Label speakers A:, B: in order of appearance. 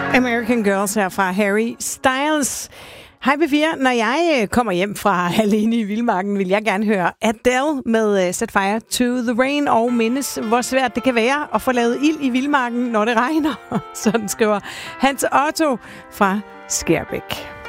A: American Girls her fra Harry Styles. Hej P4. Når jeg kommer hjem fra Alene i Vildmarken, vil jeg gerne høre Adele med Set Fire to the Rain og mindes, hvor svært det kan være at få lavet ild i Vildmarken, når det regner. Sådan skriver Hans Otto fra Skærbæk.